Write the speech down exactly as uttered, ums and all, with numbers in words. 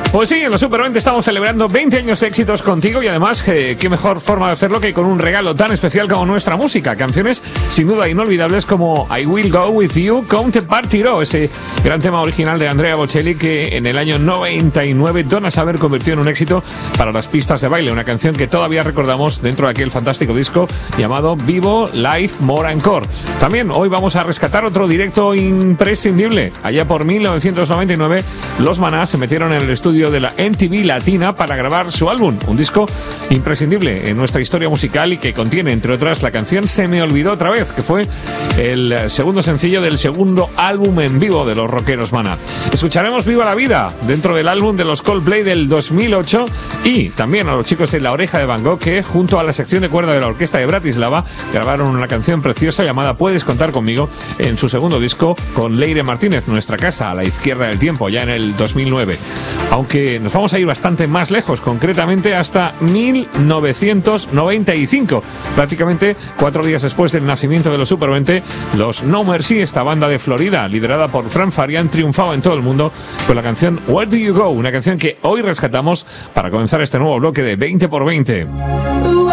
Pues sí, en los Super veinte estamos celebrando veinte años de éxitos contigo y además, eh, qué mejor forma de hacerlo que con un regalo tan especial como nuestra música. Canciones sin duda inolvidables como I Will Go With You, Come to Party Row, ese gran tema original de Andrea Bocelli que en el año noventa y nueve Donna Summer convirtió en un éxito para las pistas de baile. Una canción que todavía recordamos dentro de aquel fantástico disco llamado Vivo, Live, More Encore. También hoy vamos a rescatar otro directo imprescindible. Allá por mil novecientos noventa y nueve, los Maná se metieron en el estudio de la M T V Latina para grabar su álbum, un disco imprescindible en nuestra historia musical y que contiene, entre otras, la canción Se me olvidó otra vez, que fue el segundo sencillo del segundo álbum en vivo de los rockeros Maná. Escucharemos Viva la Vida dentro del álbum de los Coldplay del dos mil ocho y también a los chicos de La Oreja de Van Gogh, que junto a la sección de cuerda de la Orquesta de Bratislava grabaron una canción preciosa llamada Puedes contar conmigo en su segundo disco con Leire Martínez, Nuestra casa, a la izquierda del tiempo, ya en el dos mil nueve. Aunque nos vamos a ir bastante más lejos, concretamente hasta mil novecientos noventa y cinco. Prácticamente cuatro días después del nacimiento de los Super veinte, los No Mercy, esta banda de Florida, liderada por Fran Farian, triunfaba en todo el mundo con la canción Where Do You Go, una canción que hoy rescatamos para comenzar este nuevo bloque de veinte por veinte.